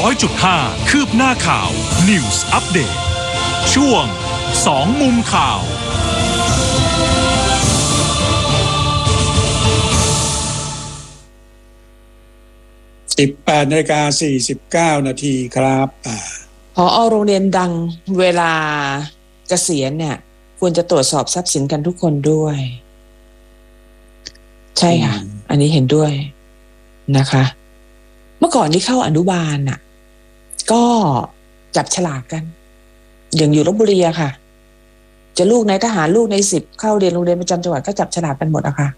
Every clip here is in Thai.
100.5 คืบหน้าข่าว News Update ช่วง2มุมข่าว 18:49 นาทีครับผอ.โรงเรียนดังเวลาเกษียณเนี่ยควรจะตรวจสอบทรัพย์สินกันทุกคนด้วยใช่ค่ะอันนี้เห็นด้วยนะคะเมื่อก่อนที่เข้าอนุบาลน่ะก็จับฉลากกันอย่างอยู่ลพบุรีอะค่ะจะลูกนายทหารลูกใน10เข้าเรียนโรงเรียนประจำจังหวัดก็จับฉลากกันหมดอะค่ะ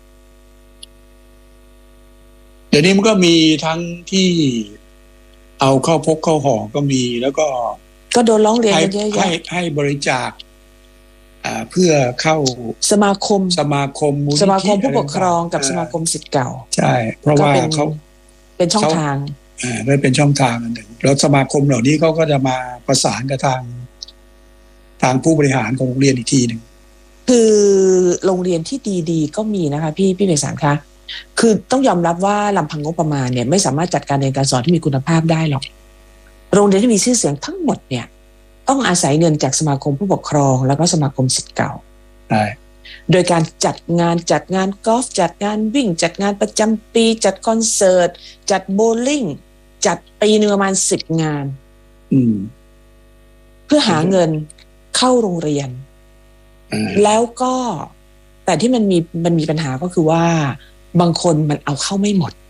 เดี๋ยวนี้มันก็มีทั้งที่เอาเข้าพกเข้าห่อก็มีแล้วก็โดนร้องเรียนกันเยอะแยะให้บริจาคเพื่อเข้าสมาคมผู้ปกครองกับสมาคมศิษย์เก่าใช่เพราะว่าเขาเป็นช่องทางนั่นเป็นช่องทางอันหนึ่งแล้วสมาคมเหล่านี้เขาก็จะมาประสานกับทางผู้บริหารของโรงเรียนอีกทีหนึ่งคือโรงเรียนที่ดีๆก็มีนะคะพี่เมษารคะคือต้องยอมรับว่าลำพังงบประมาณเนี่ยไม่สามารถจัดการเรียนการสอนที่มีคุณภาพได้หรอกโรงเรียนที่มีชื่อเสียงทั้งหมดเนี่ยต้องอาศัยเงินจากสมาคมผู้ปกครองแล้วก็สมาคมศิษย์เก่าใช่โดยการจัดงานกอล์ฟจัดงานวิ่งจัดงานประจำปีจัดคอนเสิร์ตจัดโบว์ลิ่งจัดปีนึงประมาณ10 งานเพื่อหาเงินเข้าโรงเรียนแล้วก็แต่ที่มันมีปัญหาก็คือว่าบางคนมันเอาเข้าไม่หมด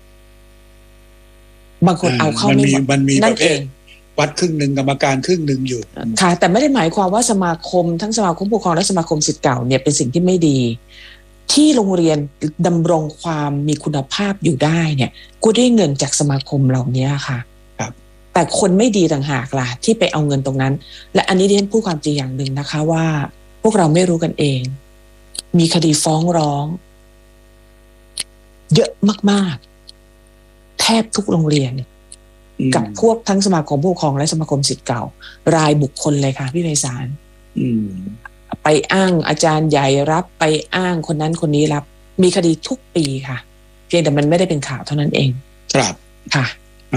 บางคนเอาเข้าไม่หมดนั่นเองวัดครึ่งหนึ่งกรรมการครึ่งหนึ่งอยู่ค่ะแต่ไม่ได้หมายความว่าสมาคมทั้งสมาคมผู้ปกครองและสมาคมศิษย์เก่าเนี่ยเป็นสิ่งที่ไม่ดีที่โรงเรียนดำรงความมีคุณภาพอยู่ได้เนี่ยก็ได้เงินจากสมาคมเหล่านี้ค่ะครับแต่คนไม่ดีต่างหากล่ะที่ไปเอาเงินตรงนั้นและอันนี้ดิฉันพูดความจริงอย่างหนึ่งนะคะว่าพวกเราไม่รู้กันเองมีคดีฟ้องร้องเยอะมากๆแทบทุกโรงเรียนกับพวกทั้งสมาคมผู้ปกครองและสมาคมศิษย์เก่ารายบุคคลเลยค่ะพี่ไพศาลไปอ้างอาจารย์ใหญ่รับไปอ้างคนนั้นคนนี้รับมีคดีทุกปีค่ะเพียงแต่มันไม่ได้เป็นข่าวเท่านั้นเองครับค่ะ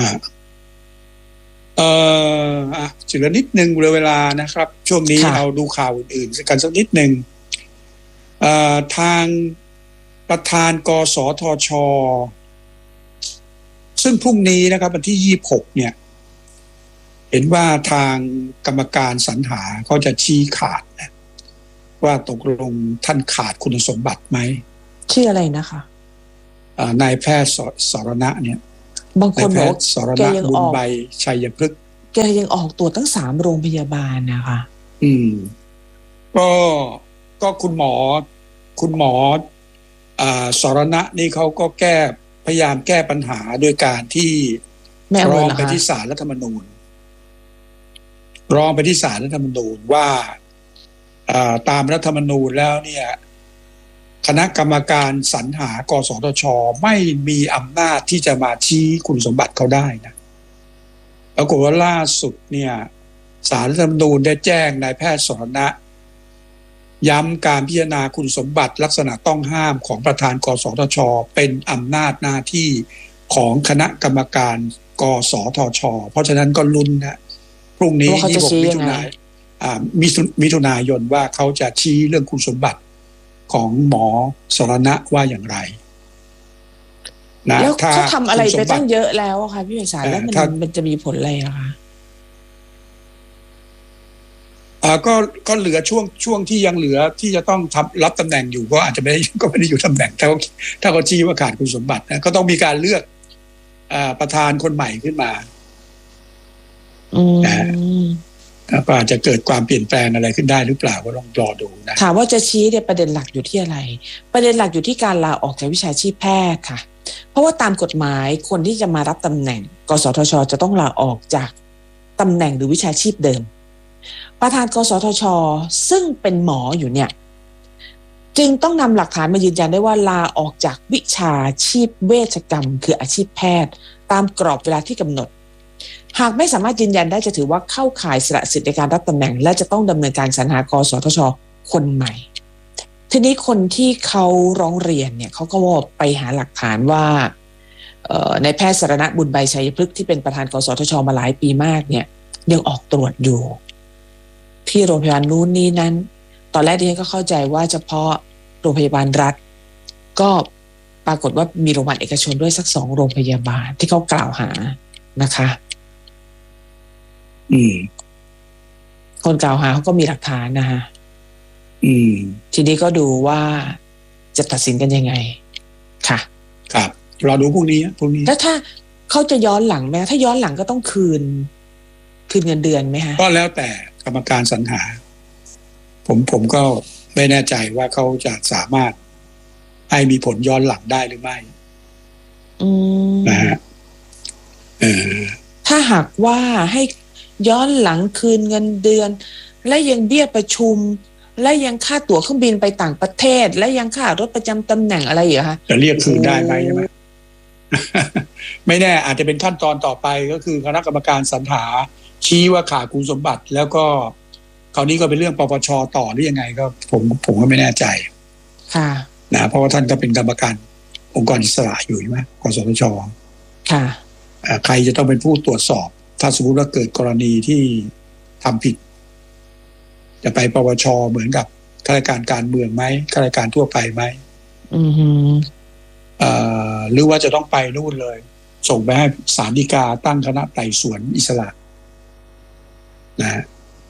จุดละนิดนึงเวลานะครับช่วงนี้เราดูข่าวอื่นๆกันสักนิดนึงทางประธานกสทช.ซึ่งพรุ่งนี้นะครับวันที่26เนี่ยเห็นว่าทางกรรมการสรรหาเขาจะชี้ขาดนะว่าตกลงท่านขาดคุณสมบัติไหมชื่ออะไรนะคะนายแพทย์สรณะเนี่ยบางคนบอกสรณะบุญใบชัยพฤกษ์แกยังออกตัวตั้ง3 โรงพยาบาลนะคะก็คุณหมอสรณะนี่เขาก็พยายามแก้ปัญหาโดยการที่ร้องไปที่ศาลรัฐธรรมนูญว่าตามรัฐธรรมนูญแล้วเนี่ยคณะกรรมการสรรหากสทช.ไม่มีอำนาจที่จะมาชี้คุณสมบัติเขาได้นะปรากฏว่าล่าสุดเนี่ยศาลรัฐธรรมนูญได้แจ้งนายแพทย์สรณะย้ำการพิจารณาคุณสมบัติลักษณะต้องห้ามของประธานกสทช.เป็นอำนาจหน้าที่ของคณะกรรมการกสทช.เพราะฉะนั้นก็ลุ้นนะพรุ่งนี้26 มิถุนายนว่าเขาจะชี้เรื่องคุณสมบัติของหมอสรณะว่าอย่างไรนะแล้วเขาทำอะไรไปตั้งเยอะแล้วค่ะพี่ไพศาลแล้วมันจะมีผลอะไรอะคะก็เหลือช่วงที่ยังเหลือที่จะต้องรับตำแหน่งอยู่ก็อาจจะไม่ได้อยู่ตำแหน่งถ้าเขาชี้ว่าขาดคุณสมบัตินะก็ต้องมีการเลือกประธานคนใหม่ขึ้นมาก็อาจจะเกิดความเปลี่ยนแปลงอะไรขึ้นได้หรือเปล่าก็ต้องรอดูนะถามว่าจะชี้เนี่ยประเด็นหลักอยู่ที่อะไรประเด็นหลักอยู่ที่การลาออกจากวิชาชีพแพทย์ค่ะเพราะว่าตามกฎหมายคนที่จะมารับตำแหน่งกสทช.จะต้องลาออกจากตำแหน่งหรือวิชาชีพเดิมประธานกสทช.ซึ่งเป็นหมออยู่เนี่ยจึงต้องนำหลักฐานมายืนยันได้ว่าลาออกจากวิชาชีพเวชกรรมคืออาชีพแพทย์ตามกรอบเวลาที่กำหนดหากไม่สามารถยืนยันได้จะถือว่าเข้าข่ายสละสิทธิในการรับตำแหน่งและจะต้องดำเนินการสรรหากสทช.คนใหม่ทีนี้คนที่เขาร้องเรียนเนี่ยเขาก็ไปหาหลักฐานว่าในแพทย์สรณบุญใบชัยพฤกษ์ที่เป็นประธานกสทช.มาหลายปีมากเนี่ยยังออกตรวจอยู่ที่โรงพยาบาลนู้นนี้นั้นตอนแรกดิฉันก็เข้าใจว่าเฉพาะโรงพยาบาลรัฐก็ปรากฏว่ามีโรงพยาบาลเอกชนด้วยสัก2โรงพยาบาลที่เขากล่าวหานะคะคนกล่าวหาเขาก็มีหลักฐานนะคะทีนี้ก็ดูว่าจะตัดสินกันยังไงค่ะครับรอดูพรุ่งนี้แล้วถ้าเขาจะย้อนหลังไหมถ้าย้อนหลังก็ต้องคืนเงินเดือนไหมคะก็แล้วแต่กรรมการสรรหาผมก็ไม่แน่ใจว่าเขาจะสามารถให้มีผลย้อนหลังได้หรือไม่นะฮะถ้าหากว่าให้ย้อนหลังคืนเงินเดือนและยังเบี้ยประชุมและยังค่าตั๋วเครื่องบินไปต่างประเทศและยังค่ารถประจำตำแหน่งอะไรอยู่คะจะเรียกคืนได้ไหมใช่ไหม ไม่แน่อาจจะเป็นขั้นตอนต่อไปก็คือคณะกรรมการสรรหาชี้ว่าขาดคุณสมบัติแล้วก็คราวนี้ก็เป็นเรื่องปปช.ต่อหรือยังไงก็ผมก็ไม่แน่ใจค่ะนะเพราะว่าท่านก็เป็นกรรมการองค์กรอิสระอยู่ใช่ไหมกสทช. ค่ะใครจะต้องเป็นผู้ตรวจสอบถ้าสมมติว่าเกิดกรณีที่ทำผิดจะไปปปช.เหมือนกับข้าราชการการเมืองไหมข้าราชการทั่วไปไหมหรือว่าจะต้องไปนู่นเลยส่งไปให้ศาลฎีกาตั้งคณะไต่สวนอิสระนะ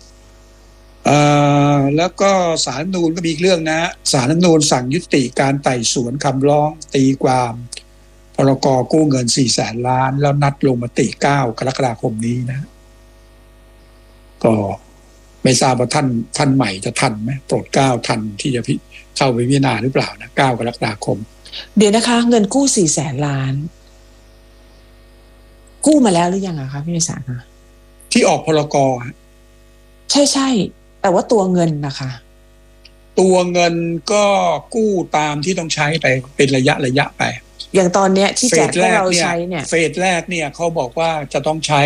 แล้วก็ศาลรัฐธรรมนูญก็มีอีกเรื่องนะศาลรัฐธรรมนูญสั่งยุติการไต่สวนคำร้องตีความพรก.กู้เงิน 400,000 ล้านแล้วนัดลงมติ9 กรกฎาคมนี้นะก็ไม่ทราบว่าท่านใหม่จะทันไหมโปรดเกล้าทันที่จะเข้าไปพิจารณาหรือเปล่านะ9 กรกฎาคมเดี๋ยวนะคะเงินกู้ 400,000 ล้านกู้มาแล้วหรือยังอะคะพี่วิสารคะที่ออกพรก. ใช่แต่ว่าตัวเงินนะคะตัวเงินก็กู้ตามที่ต้องใช้ไปเป็นระยะไปอย่างตอนเนี้ยที่แจกพวกเราใช้เนี่ยเฟสแรกเนี่ยเขาบอกว่าจะต้องใช้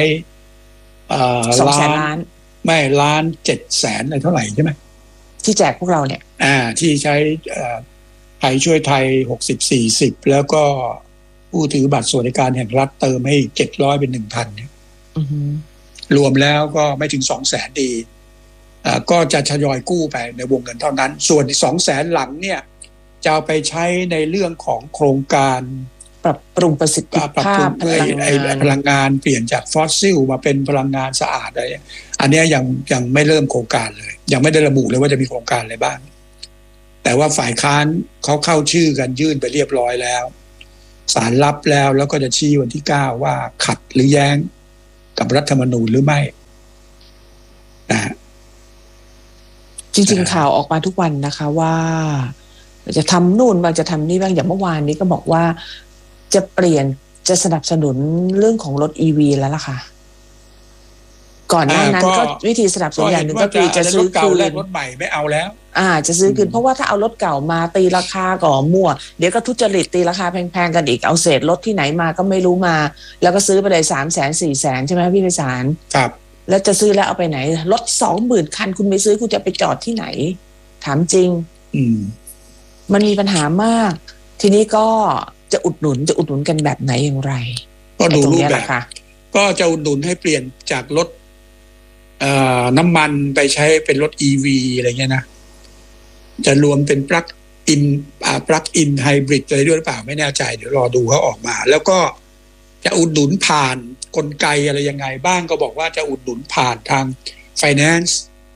200,000 ล้านไม่1,700,000อะไรเท่าไหร่ใช่ไหมที่แจกพวกเราเนี่ยที่ใช้ไทยช่วยไทย60-40แล้วก็ผู้ถือบัตรสวัสดิการแห่งรัฐเติมให้700เป็น 1,000 เนี่ยรวมแล้วก็ไม่ถึง 200,000 ดีก็จะทยอยกู้ไปในวงเงินเท่านั้นส่วน200,000 หลังเนี่ยจะเอาไปใช้ในเรื่องของโครงการปรับปรุงประสิทธิภาพพลังงานเปลี่ยนจากฟอสซิลมาเป็นพลังงานสะอาดอะไรอันนี้ยังไม่เริ่มโครงการเลยยังไม่ได้ระบุเลยว่าจะมีโครงการอะไรบ้างแต่ว่าฝ่ายค้านเขาเข้าชื่อกันยื่นไปเรียบร้อยแล้วศาลรับแล้วก็จะชี้วันที่9ว่าขัดหรือแย้งกับรัฐธรรมนูญหรือไม่นะจริงๆข่าวออกมาทุกวันนะคะว่าจะทำนู่นบ้างจะทำนี่บ้างอย่างเมื่อวานนี้ก็บอกว่าจะเปลี่ยนจะสนับสนุนเรื่องของรถ EV แล้วล่ะค่ะก่อนหน้านั้นก็วิธีสนับสนุนอย่างหนึ่งก็คือจะซื้อคืนรถใหม่ไม่เอาแล้วจะซื้อคืนเพราะว่าถ้าเอารถเก่ามาตีราคาก่อมั่วเดี๋ยวก็ทุจริตตีราคาแพงๆกันอีกเอาเศษรถที่ไหนมาก็ไม่รู้มาแล้วก็ซื้อไปเลย300,000-400,000ใช่ไหมพี่ไพศาลครับแล้วจะซื้อแล้วเอาไปไหนรถ 20,000 คันคุณไม่ซื้อคุณจะไปจอดที่ไหนถามจริงมันมีปัญหามากทีนี้ก็จะอุดหนุนกันแบบไหนอย่างไรก็ดูรูปแบบก็จะอุดหนุนให้เปลี่ยนจากรถน้ำมันไปใช้เป็นรถ EV อะไรเงี้ยนะจะรวมเป็นปลั๊กอินไฮบริดอะไรด้วยหรือเปล่าไม่แน่ใจเดี๋ยวรอดูเขาออกมาแล้วก็จะอุดหนุนผ่านกลไกอะไรยังไงบ้างก็บอกว่าจะอุดหนุนผ่านทาง Finance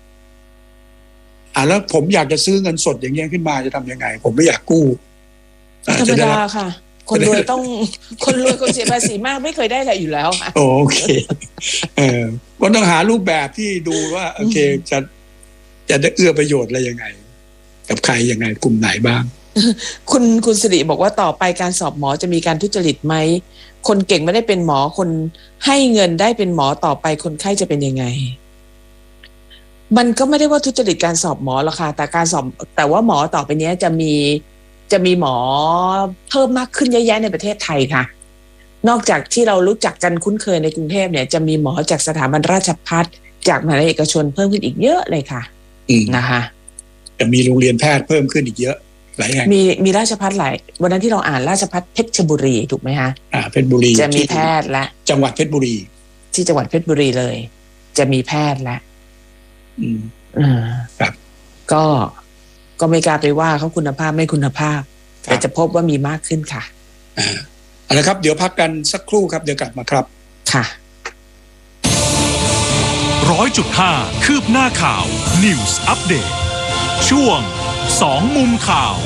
แล้วผมอยากจะซื้อเงินสดอย่างเงี้ยขึ้นมาจะทำยังไงผมไม่อยากกู้ธรรมดาค่ะคนรวยคนเสียภาษีมากไม่เคยได้อะไรอยู่แล้วค่ะโอเคก็ต้องหารูปแบบที่ดูว่าโอเคจะได้เอื้อประโยชน์อะไรยังไงกับใครยังไงกลุ่มไหนบ้างคุณสิริบอกว่าต่อไปการสอบหมอจะมีการทุจริตไหมคนเก่งไม่ได้เป็นหมอคนให้เงินได้เป็นหมอต่อไปคนไข้จะเป็นยังไงมันก็ไม่ได้ว่าทุจริตการสอบหมอหรอกค่ะแต่ว่าหมอต่อไปนี้จะมีหมอเพิ่มมากขึ้นเยอะแยะในประเทศไทยค่ะนอกจากที่เรารู้จักกันคุ้นเคยในกรุงเทพเนี่ยจะมีหมอจากสถาบันราชภัฏจากมหาวิทยาลัยเอกชนเพิ่มขึ้นอีกเยอะเลยค่ะนะคะจะมีโรงเรียนแพทย์เพิ่มขึ้นอีกเยอะหลายแห่งมีราชภัฏหลายวันนั้นที่เราอ่านราชภัฏเพชรบุรีถูกไหมคะเพชรบุรีจะมีแพทย์และจังหวัดเพชรบุรีที่จังหวัดเพชรบุรีเลยจะมีแพทย์และครับก็ไม่กล้าไปว่าเขาคุณภาพไม่คุณภาพแต่จะพบว่ามีมากขึ้นค่ะเอาละครับเดี๋ยวพักกันสักครู่ครับเดี๋ยวกลับมาครับค่ะ 100.5 คืบหน้าข่าว News Update ช่วง2มุมข่าว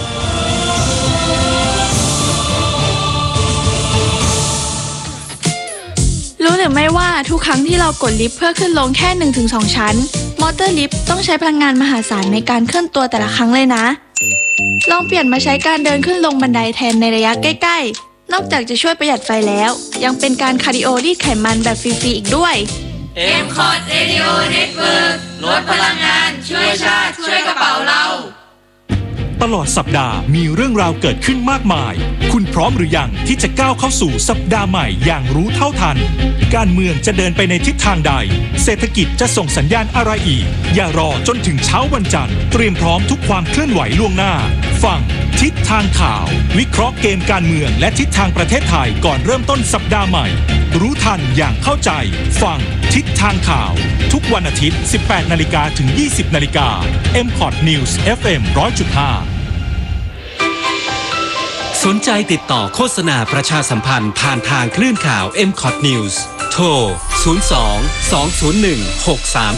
รู้หรือไม่ว่าทุกครั้งที่เรากดลิฟต์เพื่อขึ้นลงแค่ 1-2 ชั้นมอเตอร์ลิฟต์ต้องใช้พลังงานมหาศาลในการเคลื่อนตัวแต่ละครั้งเลยนะลองเปลี่ยนมาใช้การเดินขึ้นลงบันไดแทนในระยะใกล้ๆนอกจากจะช่วยประหยัดไฟแล้วยังเป็นการคาร์ดิโอรีดไขมันแบบฟรีๆอีกด้วย M-Cot Radio Network ลดพลังงานช่วยชาติช่วยกระเป๋าเราตลอดสัปดาห์มีเรื่องราวเกิดขึ้นมากมายคุณพร้อมหรือยังที่จะก้าวเข้าสู่สัปดาห์ใหม่อย่างรู้เท่าทันการเมืองจะเดินไปในทิศทางใดเศรษฐกิจจะส่งสัญญาณอะไรอีกอย่ารอจนถึงเช้าวันจันทร์เตรียมพร้อมทุกความเคลื่อนไหวล่วงหน้าฟังทิศทางข่าววิเคราะห์เกมการเมืองและทิศทางประเทศไทยก่อนเริ่มต้นสัปดาห์ใหม่รู้ทันอย่างเข้าใจฟังทิศทางข่าวทุกวันอาทิตย์ 18 นาฬิกาถึง 20 นาฬิกา M-Cot News FM 100.5 สนใจติดต่อโฆษณาประชาสัมพันธ์ผ่านทางคลื่นข่าว M-Cot News โทร 02 201 6377